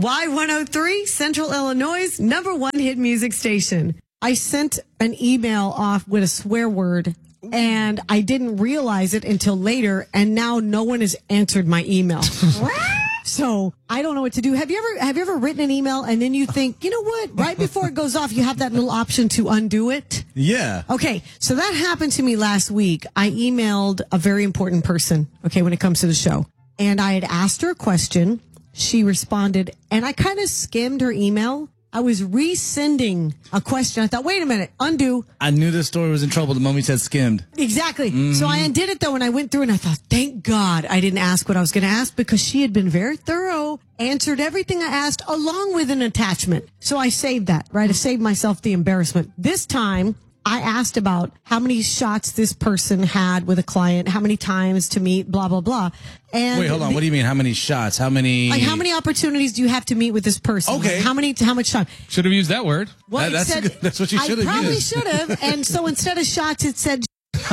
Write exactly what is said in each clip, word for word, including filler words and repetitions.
Y one oh three, Central Illinois' number one hit music station. I sent an email off with a swear word, and I didn't realize it until later, and now no one has answered my email. So I don't know what to do. Have you ever have you ever written an email and then you think, you know what? Right before it goes off, you have that little option to undo it? Yeah. Okay, so that happened to me last week. I emailed a very important person, okay, when it comes to the show. And I had asked her a question. She responded, and I kind of skimmed her email. I was resending a question. I thought, wait a minute, undo. I knew this story was in trouble the moment you said skimmed. Exactly. Mm-hmm. So I undid it, though, and I went through and I thought, thank God I didn't ask what I was going to ask, because she had been very thorough, answered everything I asked along with an attachment. So I saved that, right? I saved myself the embarrassment. This time, I asked about how many shots this person had with a client, how many times to meet, blah, blah, blah. And wait, hold on. What do you mean? How many shots? How many? Like, how many opportunities do you have to meet with this person? Okay. Like, how many, how much time? Should have used that word. Well, that, that's, said, good, that's what you should have I probably used. should have. And so instead of shots, it said,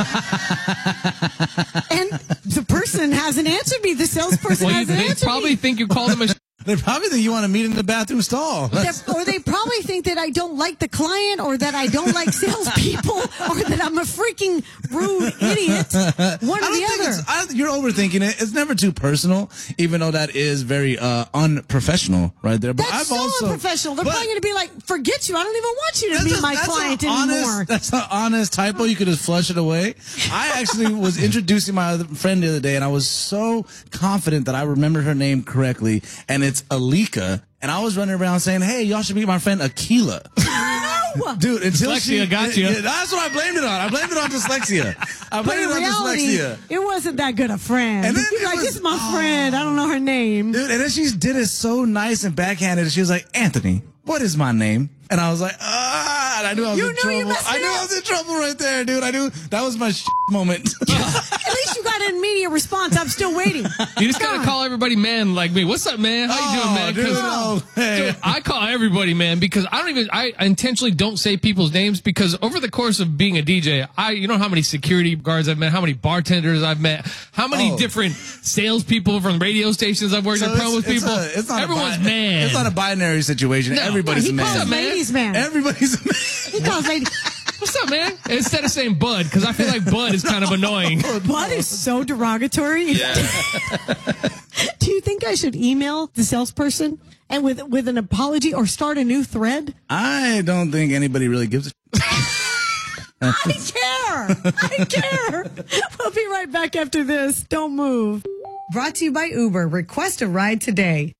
and the person hasn't answered me. The salesperson Well, you, hasn't they answered probably me. think you called them a. They probably think you want to meet in the bathroom stall. That's- Or they probably think that I don't like the client, or that I don't like salespeople, or that I'm a freaking rude idiot. One or I don't the think other. it's, I, you're overthinking it. It's never too personal, even though that is very uh, unprofessional right there. But That's I've so also, unprofessional. They're but probably going to be like, forget you. I don't even want you to that's be a- my that's client an anymore. Honest, that's an honest typo. You could just flush it away. I actually was introducing my other friend the other day, and I was so confident that I remembered her name correctly, and it's Alika. And I was running around saying, hey, y'all should meet my friend Akila. No! Dude, until Dyslexia she got you. Yeah, that's what I blamed it on. I blamed it on dyslexia. I But blamed in it on reality, dyslexia. it wasn't that good a friend. And then You're it like, was- this is my oh. friend. I don't know her name. Dude, and then she did it so nice and backhanded. She was like, Anthony, what is my name? And I was like, ah, and I knew I was You in knew trouble. you messed I it knew up. I was in trouble right there, dude. I knew that was my shit moment. At least you got an immediate response. I'm still waiting. You just gotta God. call everybody man like me. What's up, man? How you doing, Oh, man? dude, 'Cause- no. Hey. Dude, I call everybody man because I don't even, I intentionally don't say people's names because over the course of being a D J, I, you know how many security guards I've met, how many bartenders I've met, how many Oh. different salespeople from radio stations I've worked So at, promos it's, it's people. a- it's not Everyone's a bi- man. It's not a binary situation. No. Everybody's he a calls man. up, man? ladies man. Everybody's a man. He calls ladies. What's up, man? Instead of saying bud, because I feel like bud is kind of annoying. Bud is so derogatory. Yeah. Do you think I should email the salesperson and with with an apology or start a new thread? I don't think anybody really gives a I care. I care. We'll be right back after this. Don't move. Brought to you by Uber. Request a ride today.